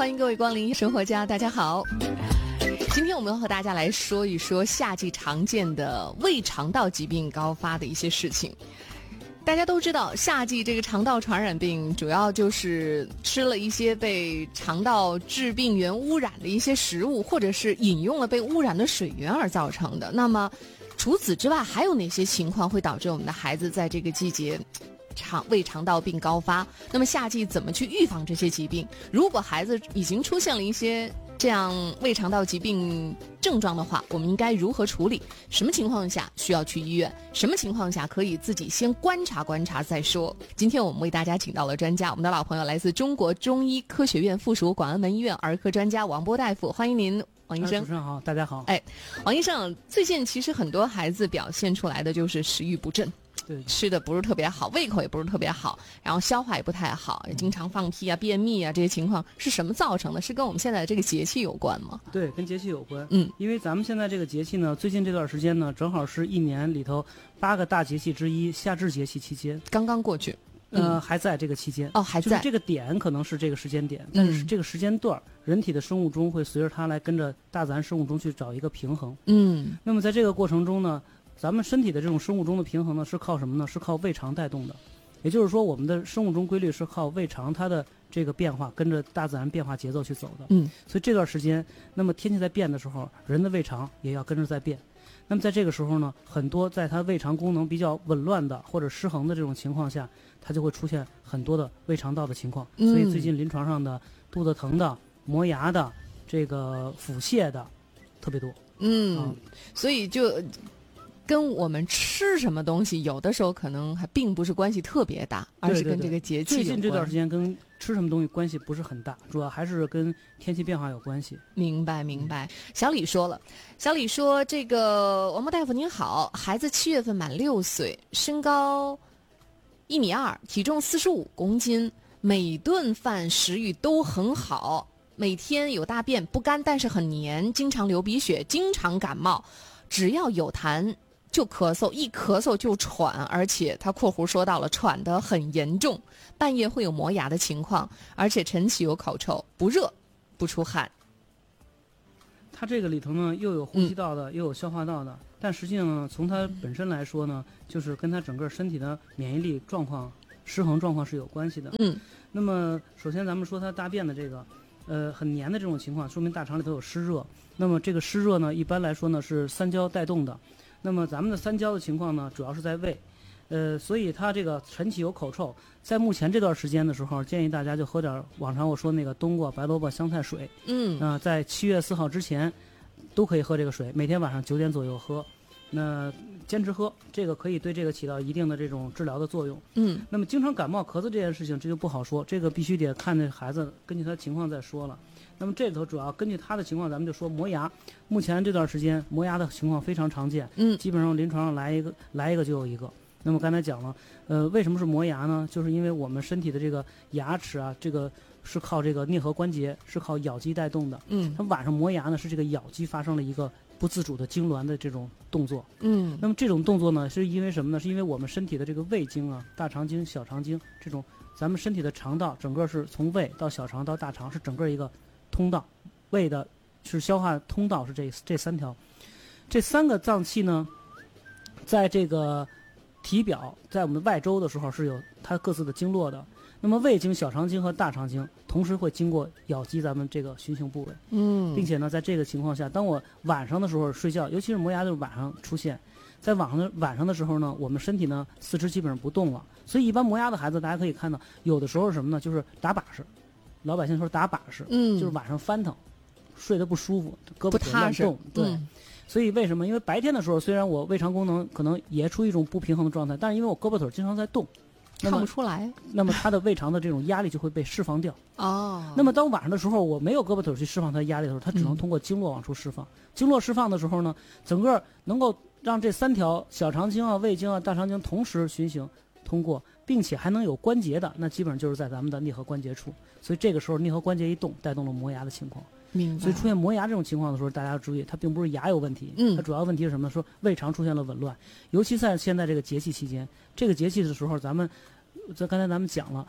欢迎各位光临生活家，大家好。今天我们要和大家来说一说夏季常见的胃肠道疾病高发的一些事情。大家都知道，夏季这个肠道传染病主要就是吃了一些被肠道致病源污染的一些食物，或者是饮用了被污染的水源而造成的。那么除此之外，还有哪些情况会导致我们的孩子在这个季节胃肠道病高发？那么夏季怎么去预防这些疾病？如果孩子已经出现了一些这样胃肠道疾病症状的话，我们应该如何处理？什么情况下需要去医院？什么情况下可以自己先观察观察再说？今天我们为大家请到了专家，我们的老朋友来自中国中医科学院附属广安门医院儿科专家王波大夫，欢迎您。王医生， 主持人好，大家好。 王医生，最近其实很多孩子表现出来的就是食欲不振， 对， 吃的不是特别好，胃口也不是特别好，然后消化也不太好，经常放屁啊、便秘啊，这些情况是什么造成的？是跟我们现在的这个节气有关吗？ 对，跟节气有关。 因为咱们现在这个节气呢，最近这段时间呢，正好是一年里头8个大节气之一夏至节气期间， 刚刚过去。 还在这个期间还在， 就是这个点可能是这个时间点，但是这个时间段，人体的生物钟会随着它来跟着大自然生物钟去找一个平衡。那么在这个过程中呢，咱们身体的这种生物钟的平衡呢，是靠什么呢？是靠胃肠带动的。也就是说，我们的生物钟规律是靠胃肠它的这个变化跟着大自然变化节奏去走的。所以这段时间，那么天气在变的时候，人的胃肠也要跟着在变。那么在这个时候呢，很多在它胃肠功能比较紊乱的或者失衡的这种情况下，它就会出现很多的胃肠道的情况。所以最近临床上的肚子疼的、磨牙的、这个腹泻的特别多。 所以就跟我们吃什么东西有的时候可能还并不是关系特别大，而是跟这个节气有关。 最近这段时间跟吃什么东西关系不是很大，主要还是跟天气变化有关系。 明白。小李说了，小李说，这个王波大夫您好，孩子7月份满6岁，身高1.2米，体重45公斤，每顿饭食欲都很好，每天有大便不干但是很黏，经常流鼻血，经常感冒，只要有痰就咳嗽，一咳嗽就喘，而且他括弧说到了喘得很严重，半夜会有磨牙的情况，而且晨起有口臭，不热不出汗。 它这个里头呢，又有呼吸道的，又有消化道的，但实际上呢，从它本身来说呢，就是跟它整个身体的免疫力状况失衡状况是有关系的。那么首先咱们说它大便的这个很黏的这种情况，说明大肠里头有湿热。那么这个湿热呢，一般来说呢是三焦带动的。那么咱们的三焦的情况呢，主要是在胃，所以它这个晨起有口臭，在目前这段时间的时候，建议大家就喝点往常我说那个冬瓜、白萝卜、香菜水。在7月4号之前，都可以喝这个水，每天晚上9点左右喝。那坚持喝，这个可以对这个起到一定的这种治疗的作用。那么经常感冒咳嗽这件事情，这就不好说，这个必须得看这孩子根据他的情况再说了。那么这里头主要根据他的情况，咱们就说磨牙。目前这段时间磨牙的情况非常常见，基本上临床上来一个就有一个。那么刚才讲了，为什么是磨牙呢？就是因为我们身体的这个牙齿啊，这个是靠这个颞颌关节，是靠咬肌带动的。它晚上磨牙呢，是这个咬肌发生了一个不自主的痉挛的这种动作。那么这种动作呢，是因为什么呢？是因为我们身体的这个胃经啊、大肠经、小肠经这种，咱们身体的肠道整个是从胃到小肠到大肠是整个一个通道，胃的是消化通道是这3条，这3个脏器呢，在这个体表，在我们外周的时候是有它各自的经络的。那么胃经、小肠经和大肠经同时会经过咬击咱们这个循行部位。并且呢，在这个情况下，当我晚上的时候睡觉，尤其是磨牙就是晚上出现，在晚上的时候呢，我们身体呢四肢基本上不动了，所以一般磨牙的孩子，大家可以看到，有的时候是什么呢？就是打把式。老百姓说打把式，就是晚上翻腾，睡得不舒服，胳膊腿乱动。对，所以为什么？因为白天的时候，虽然我胃肠功能可能也处于一种不平衡的状态，但是因为我胳膊腿经常在动， 看不出来。 那么它的胃肠的这种压力就会被释放掉。那么当晚上的时候，我没有胳膊腿去释放它压力的时候，它只能通过经络往出释放。经络释放的时候呢，整个能够让这3条小肠经啊、胃经啊、大肠经同时循行通过，并且还能有关节的，那基本上就是在咱们的颞颌关节处。所以这个时候颞颌关节一动，带动了磨牙的情况。所以出现磨牙这种情况的时候，大家要注意，它并不是牙有问题，它主要问题是什么呢？说胃肠出现了紊乱，尤其在现在这个节气期间，这个节气的时候，刚才咱们讲了，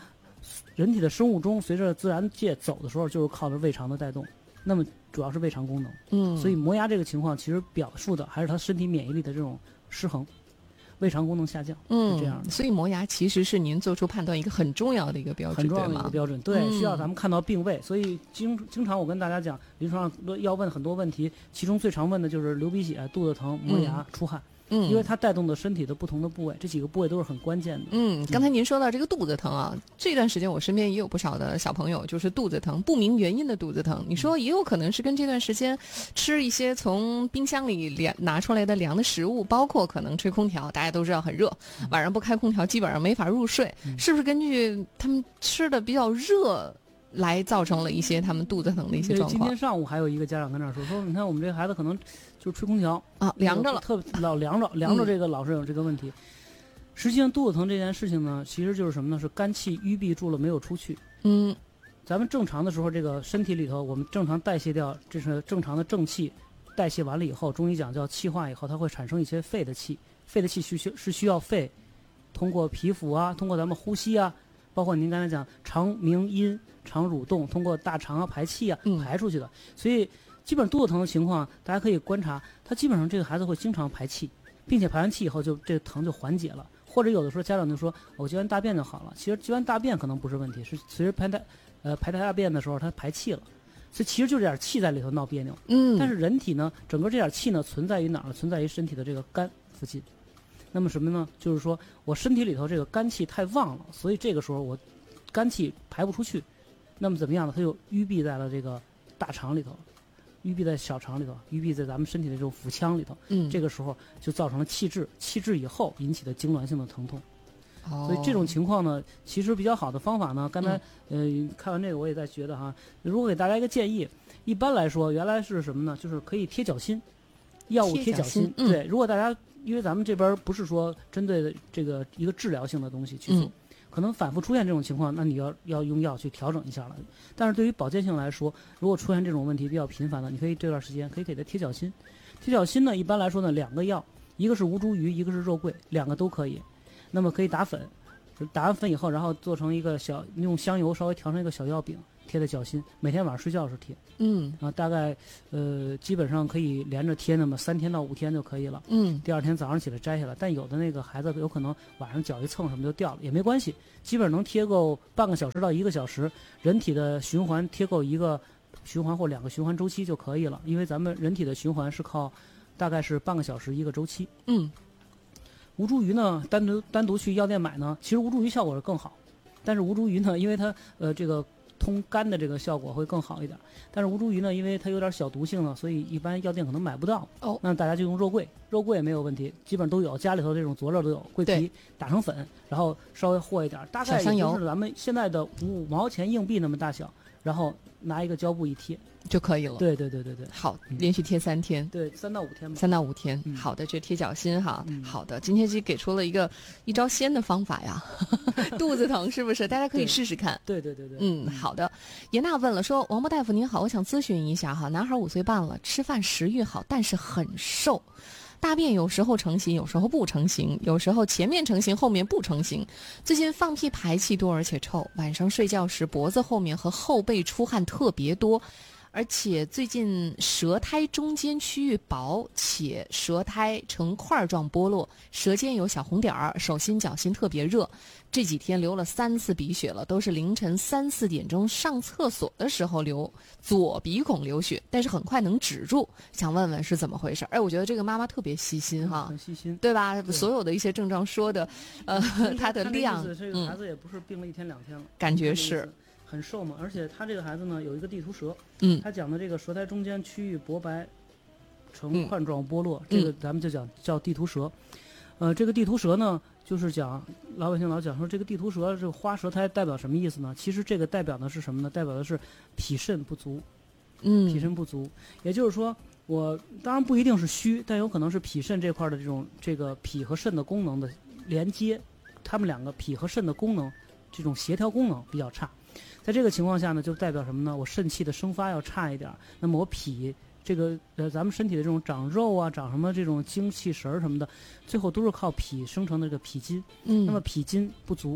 人体的生物钟随着自然界走的时候，就是靠着胃肠的带动。那么主要是胃肠功能。所以磨牙这个情况其实表述的还是他身体免疫力的这种失衡。胃肠功能下降，是这样的。 所以磨牙其实是您做出判断一个很重要的一个标准， 很重要的一个标准，对，需要咱们看到病位。所以经常我跟大家讲，临床上要问很多问题，其中最常问的就是流鼻血、肚子疼、磨牙、出汗。因为它带动的身体的不同的部位，这几个部位都是很关键的。 刚才您说到这个肚子疼啊，这段时间我身边也有不少的小朋友就是肚子疼，不明原因的肚子疼。你说也有可能是跟这段时间吃一些从冰箱里拿出来的凉的食物，包括可能吹空调，大家都知道很热，晚上不开空调基本上没法入睡，是不是根据他们吃的比较热来造成了一些他们肚子疼的一些状况？ 今天上午还有一个家长跟那儿说，你看我们这个孩子可能就是吹空调啊，凉着了， 特老凉着这个老是有这个问题。实际上肚子疼这件事情呢，其实就是什么呢？是肝气淤闭住了没有出去。咱们正常的时候，这个身体里头我们正常代谢掉，这是正常的正气，代谢完了以后，中医讲叫气化以后，它会产生一些废的气。废的气需要肺通过皮肤啊，通过咱们呼吸啊，包括您刚才讲肠鸣阴、肠蠕动，通过大肠啊排气啊排出去的。所以基本肚子疼的情况，大家可以观察，他基本上这个孩子会经常排气，并且排完气以后这个疼就缓解了。或者有的时候家长就说我接完大便就好了，其实接完大便可能不是问题，是随着排大便的时候他排气了，所以其实就这点气在里头闹别扭。但是人体呢，整个这点气呢存在于哪儿呢？存在于身体的这个肝附近。那么什么呢？就是说我身体里头这个肝气太旺了，所以这个时候我肝气排不出去，那么怎么样呢？它就淤闭在了这个大肠里头，淤闭在小肠里头，淤闭在咱们身体的这种腹腔里头。这个时候就造成了气滞，气滞以后引起的痉挛性的疼痛。所以这种情况呢，其实比较好的方法呢，刚才看完这个我也在觉得哈，如果给大家一个建议，一般来说原来是什么呢？就是可以贴脚心，药物贴脚心。对，如果大家因为咱们这边不是说针对的这个一个治疗性的东西去做，可能反复出现这种情况，那你要用药去调整一下了。但是对于保健性来说，如果出现这种问题比较频繁的，你可以这段时间可以给他贴脚心。贴脚心呢，一般来说呢2个药，一个是吴茱萸，一个是肉桂，2个都可以。那么可以打粉，打完粉以后，然后做成一个用香油稍微调成一个小药饼，贴在脚心，每天晚上睡觉时贴。大概基本上可以连着贴那么3天到5天就可以了。第2天早上起来摘下来。但有的那个孩子有可能晚上脚一蹭什么就掉了，也没关系，基本能贴够半个小时到1个小时，人体的循环贴够1个循环或2个循环周期就可以了。因为咱们人体的循环是靠大概是半个小时1个周期。吴茱萸呢，单独去药店买呢，其实吴茱萸效果是更好，但是吴茱萸呢，因为它这个通肝的这个效果会更好一点，但是吴茱萸呢，因为它有点小毒性呢，所以一般药店可能买不到。那大家就用肉桂，肉桂也没有问题，基本上都有，家里头这种佐料都有，桂皮打成粉，然后稍微和一点，大概也就是咱们现在的5毛钱硬币那么大小，然后拿一个胶布一贴就可以了。 对。 好，连续贴3天。 对，3到5天吧。 3到5天。好的，这贴脚心哈。好的，今天其实给出了一招鲜的方法呀。肚子疼是不是？大家可以试试看。 对。 好的。严娜问了说，王博大夫您好，我想咨询一下哈，男孩5岁半了，吃饭食欲好，但是很瘦。大便有时候成型，有时候不成型，有时候前面成型，后面不成型。最近放屁排气多而且臭，晚上睡觉时脖子后面和后背出汗特别多，而且最近舌苔中间区域薄，且舌苔呈块状剥落，舌尖有小红点儿，手心脚心特别热。这几天流了3次鼻血了，都是凌晨3、4点钟上厕所的时候左鼻孔流血，但是很快能止住。想问问是怎么回事？我觉得这个妈妈特别细心哈， 很细心， 对吧？所有的一些症状说的，它的量， 这个孩子也不是病了1天2天了， 感觉是。 很瘦嘛，而且他这个孩子呢有一个地图舌，他讲的这个舌苔中间区域薄白呈块状剥落，这个咱们就叫地图舌。这个地图舌呢，就是讲老百姓老讲说这个地图舌这个花舌苔代表什么意思呢？其实这个代表的是什么呢？代表的是脾肾不足，脾肾不足，也就是说我当然不一定是虚，但有可能是脾肾这块的这个脾和肾的功能的连接，他们2个脾和肾的功能这种协调功能比较差。在这个情况下呢，就代表什么呢？我肾气的生发要差一点，那么我脾这个咱们身体的这种长肉啊，长什么这种精气神什么的，最后都是靠脾生成的这个脾筋。那么脾筋不足，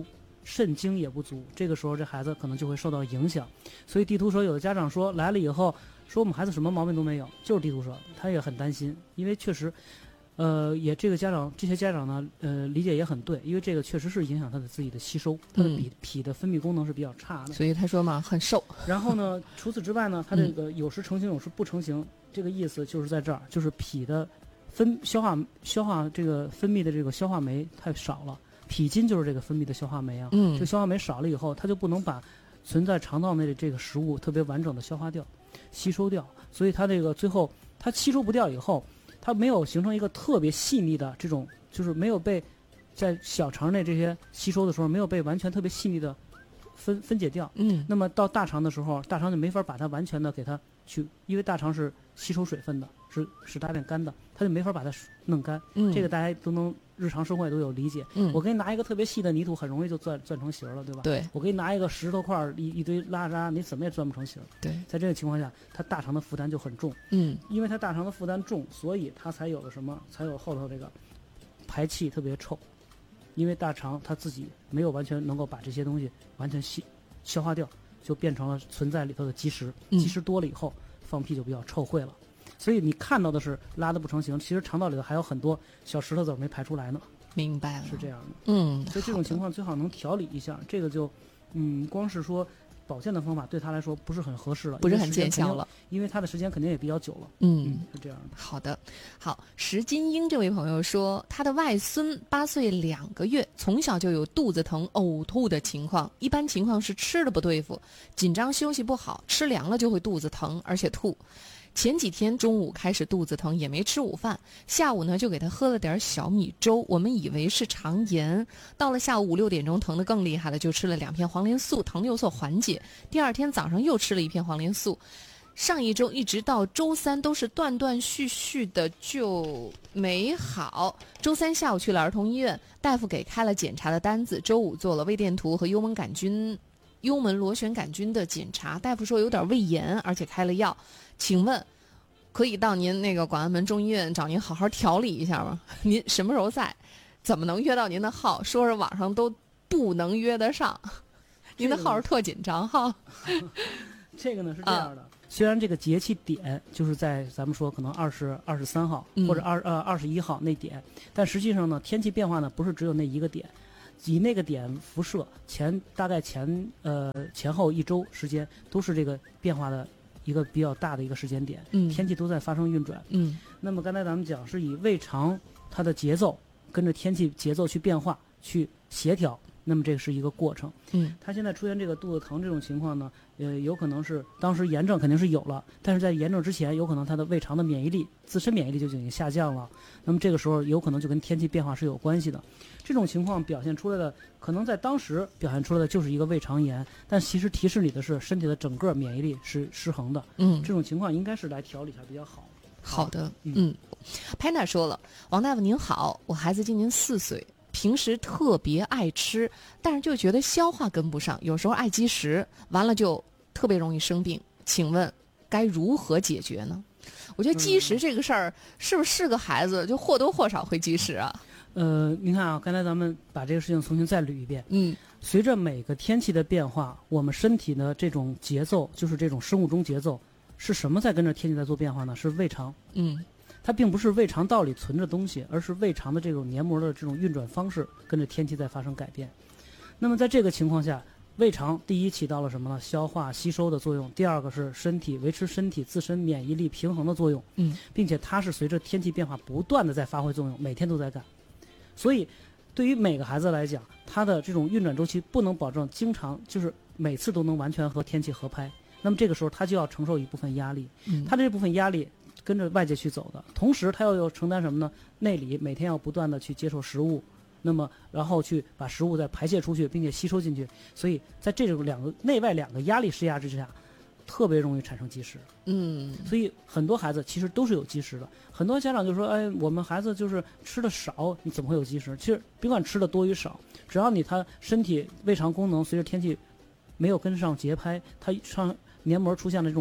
肾精也不足，这个时候这孩子可能就会受到影响。所以地图舌有的家长说来了以后说我们孩子什么毛病都没有，就是地图舌，他也很担心，因为确实也这些家长呢理解也很对，因为这个确实是影响他的自己的吸收，他的脾的分泌功能是比较差的， 所以他说嘛很瘦。 然后呢除此之外呢，他这个有时成型有时不成型，这个意思就是在这儿，就是脾的消化这个分泌的这个消化酶太少了，脾经就是这个分泌的消化酶啊，这个消化酶少了以后，它就不能把存在肠道内的这个食物特别完整的消化掉、吸收掉，所以它这个最后它吸收不掉以后，它没有形成一个特别细腻的这种，就是没有被在小肠内这些吸收的时候没有被完全特别细腻的分解掉，那么到大肠的时候，大肠就没法把它完全的给它去，因为大肠是吸收水分的，是使大便干的，它就没法把它弄干，这个大家都能日常生活也都有理解。我给你拿一个特别细的泥土，很容易就钻成形了，对吧？ 对。 我给你拿一个石头块一堆拉渣，你怎么也钻不成形。 对。 在这个情况下，它大肠的负担就很重。因为它大肠的负担重，所以它才有了什么？才有后头这个排气特别臭。因为大肠它自己没有完全能够把这些东西完全消化掉，就变成了存在里头的积石。积石多了以后，放屁就比较臭秽了。所以你看到的是拉的不成形，其实肠道里头还有很多小石头子没排出来呢。 明白了， 是这样的。所以这种情况最好能调理一下。这个就，光是说保健的方法对他来说不是很合适了， 不是很见效了， 因为他的时间肯定也比较久了。是这样的。 好的，好，石金英这位朋友说，他的外孙8岁2个月，从小就有肚子疼、呕吐的情况，一般情况是吃的不对付，紧张休息不好，吃凉了就会肚子疼，而且吐。前几天中午开始肚子疼，也没吃午饭，下午呢就给他喝了点小米粥，我们以为是肠炎，到了下午5、6点钟疼得更厉害了，就吃了2片黄连素，疼有所缓解。第二天早上又吃了1片黄连素，上一周一直到周3都是断断续续的就没好。周3下午去了儿童医院，大夫给开了检查的单子，周5做了胃电图和幽门螺旋杆菌的检查，大夫说有点胃炎，而且开了药。请问可以到您那个广安门中医院找您好好调理一下吗？您什么时候在？怎么能约到您的号？说是网上都不能约得上，您的号是特紧张哈。 这个呢是这样的，虽然这个节气点就是在咱们说可能23号或者21号那点，但实际上呢天气变化呢不是只有那一个点，以那个点辐射大概前后1周时间都是这个变化的一个比较大的一个时间点，天气都在发生运转。那么刚才咱们讲是以胃肠它的节奏跟着天气节奏去变化去协调，那么这个是一个过程。他现在出现这个肚子疼这种情况呢，有可能是当时炎症肯定是有了，但是在炎症之前，有可能他的胃肠的自身免疫力就已经下降了。那么这个时候有可能就跟天气变化是有关系的。这种情况表现出来的，可能在当时表现出来的就是一个胃肠炎，但其实提示你的是身体的整个免疫力是失衡的。这种情况应该是来调理一下比较好。 好的，Panda 说了，王大夫您好，我孩子今年4岁。平时特别爱吃，但是就觉得消化跟不上，有时候爱积食，完了就特别容易生病。请问该如何解决呢？我觉得积食这个事儿，是不是个孩子就或多或少会积食啊？ 您看啊，刚才咱们把这个事情重新再捋一遍。随着每个天气的变化，我们身体的这种节奏，就是这种生物钟节奏，是什么在跟着天气在做变化呢？是胃肠。它并不是胃肠道里存着东西，而是胃肠的这种黏膜的这种运转方式跟着天气在发生改变。那么在这个情况下，胃肠第一起到了什么呢？消化吸收的作用。第二个是维持身体自身免疫力平衡的作用。并且它是随着天气变化不断的在发挥作用，每天都在干。所以对于每个孩子来讲，他的这种运转周期不能保证经常就是每次都能完全和天气合拍，那么这个时候他就要承受一部分压力。他这部分压力跟着外界去走的，同时他要承担什么呢？内里每天要不断的去接受食物，那么然后去把食物再排泄出去，并且吸收进去。所以在这种内外两个压力施压之下，特别容易产生积食。所以很多孩子其实都是有积食的。很多家长就说，我们孩子就是吃的少，你怎么会有积食？其实别管吃的多与少，只要他身体胃肠功能随着天气没有跟上节拍，它上黏膜出现了这种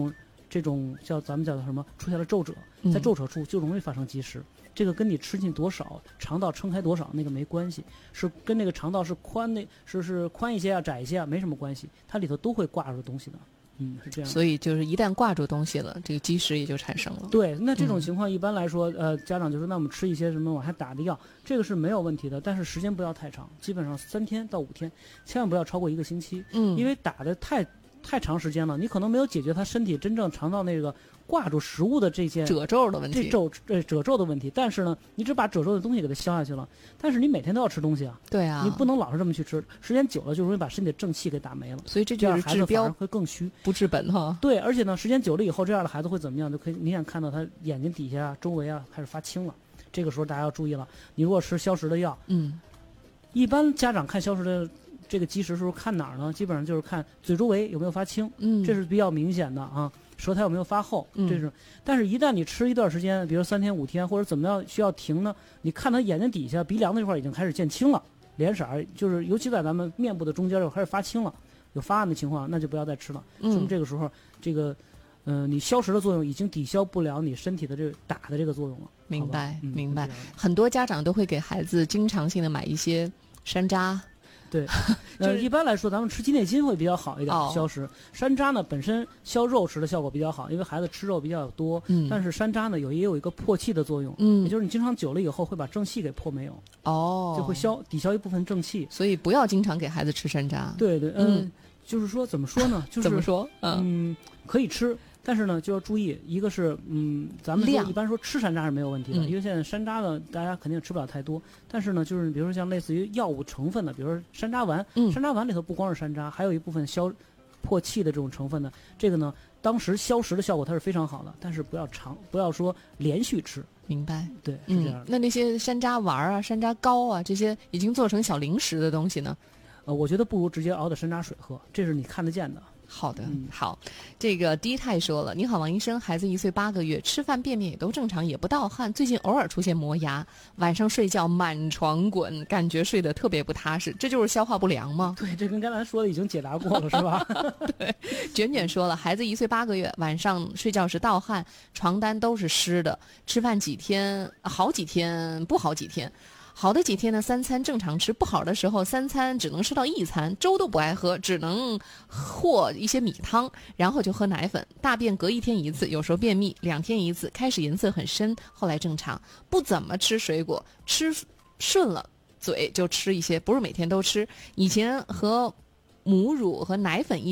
这种咱们叫什么出现了皱褶，在皱褶处就容易发生积食。这个跟你吃进多少，肠道撑开多少那个没关系，是跟那个肠道是宽是宽一些啊窄一些啊没什么关系，它里头都会挂着东西的。是这样。 所以就是一旦挂住东西了，这个积食也就产生了。 对，那这种情况一般来说，家长就说那我们吃一些什么往下打的药，这个是没有问题的，但是时间不要太长，基本上3天到5天，千万不要超过1个星期。因为打的太长时间了，你可能没有解决他身体真正肠道那个挂住食物的这些褶皱的问题， 褶皱的问题。但是呢，你只把褶皱的东西给它消下去了，但是你每天都要吃东西啊。 对啊， 你不能老是这么去吃，时间久了就容易把身体的正气给打没了。 所以这就是治标会更虚， 不治本哈。 对，而且呢，时间久了以后，这样的孩子会怎么样？就可以明显看到他眼睛底下啊、周围啊开始发青了。这个时候大家要注意了，你如果吃消食的药，一般家长看消食的这个积食的时候看哪儿呢？基本上就是看嘴周围有没有发青，这是比较明显的啊。舌苔有没有发厚，这是。但是，一旦你吃一段时间，比如3天5天或者怎么样需要停呢？你看他眼睛底下鼻梁那块已经开始见青了，脸色就是尤其在咱们面部的中间就开始发青了，有发暗的情况，那就不要再吃了。说明这个时候这个你消食的作用已经抵消不了你身体的这个打的这个作用了。 明白，明白。很多家长都会给孩子经常性的买一些山楂。 对，一般来说，咱们吃鸡内金会比较好一点，消食。山楂呢，本身消肉食的效果比较好，因为孩子吃肉比较多。但是山楂呢，也有一个破气的作用。也就是你经常久了以后，会把正气给破没有。就会抵消一部分正气。 所以不要经常给孩子吃山楂。 对对，就是说怎么说呢？就是怎么说？ 可以吃。但是呢，就要注意，一个是咱们一般说吃山楂是没有问题的，因为现在山楂呢，大家肯定吃不了太多。但是呢，就是比如说像类似于药物成分的，比如说山楂丸，山楂丸里头不光是山楂，还有一部分破气的这种成分呢。这个呢，当时消食的效果它是非常好的，但是不要说连续吃。 明白？ 对，是这样的。 那些山楂丸啊、山楂糕啊，这些已经做成小零食的东西呢？ 我觉得不如直接熬的山楂水喝，这是你看得见的。 好的，好，这个低泰说了，你好王医生，孩子1岁8个月，吃饭便秘也都正常，也不盗汗，最近偶尔出现磨牙，晚上睡觉满床滚，感觉睡得特别不踏实，这就是消化不良吗？ 对，这跟刚才说的已经解答过了，是吧？ 对，卷卷说了，孩子1岁8个月，晚上睡觉时盗汗，床单都是湿的，吃饭几天好几天不好几天。好的几天呢，3餐正常吃；不好的时候，3餐只能吃到1餐，粥都不爱喝，只能和一些米汤，然后就喝奶粉。大便隔1天1次，有时候便秘，2天1次。开始颜色很深，后来正常。不怎么吃水果，吃顺了嘴就吃一些，不是每天都吃。以前和母乳和奶粉